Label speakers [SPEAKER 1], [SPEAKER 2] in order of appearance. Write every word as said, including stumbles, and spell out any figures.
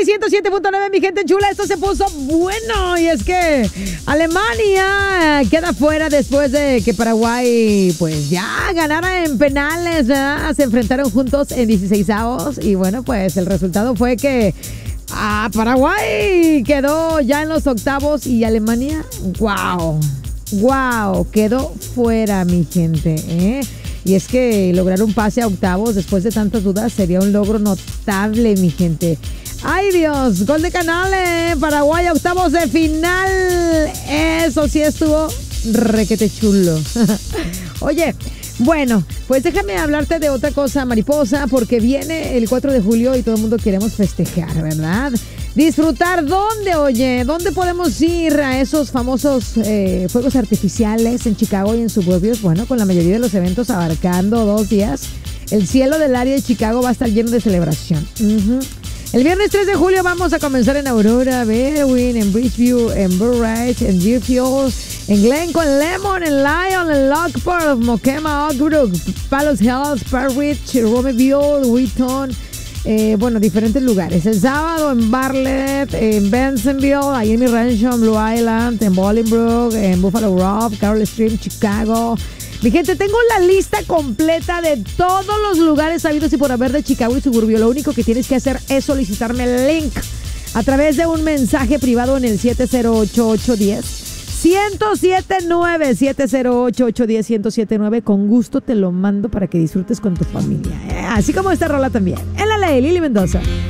[SPEAKER 1] ciento siete punto nueve, mi gente chula. Esto se puso bueno. Y es que Alemania queda fuera después de que Paraguay, pues ya ganara en penales, ¿verdad? Se enfrentaron juntos en dieciseisavos. Y bueno, pues el resultado fue que ah, Paraguay quedó ya en los octavos y Alemania, wow, wow, quedó fuera, mi gente, ¿eh? Y es que lograr un pase a octavos después de tantas dudas sería un logro notable, mi gente. ¡Ay, Dios! Gol de Canales, Paraguay a octavos de final. Eso sí estuvo requete chulo. Oye, bueno, pues déjame hablarte de otra cosa, mariposa, porque viene el cuatro de julio y todo el mundo queremos festejar, ¿verdad? Disfrutar, ¿dónde, oye? ¿Dónde podemos ir a esos famosos eh, fuegos artificiales en Chicago y en suburbios? Bueno, con la mayoría de los eventos abarcando dos días, el cielo del área de Chicago va a estar lleno de celebración. Uh-huh. El viernes tres de julio vamos a comenzar en Aurora, Berwyn, en Bridgeview, en Burridge, en Deerfield, en Glencoe, en Lemon, en Lyon, en Lockport, Mokema, Oakbrook, Palos Hills, Parridge, Romeville, Wheaton, eh, bueno, diferentes lugares. El sábado en Bartlett, en Bensenville, ahí en mi rancho, en Blue Island, en Bolingbrook, en Buffalo Grove, Carroll Stream, Chicago. Mi gente, tengo la lista completa de todos los lugares sabidos y por haber de Chicago y suburbio. Lo único que tienes que hacer es solicitarme el link a través de un mensaje privado en el siete cero ocho, ocho uno cero, uno cero siete nueve, siete cero ocho, ocho uno cero, uno cero siete nueve. Con gusto te lo mando para que disfrutes con tu familia, ¿eh? Así como esta rola también. En la ley, Lili Mendoza.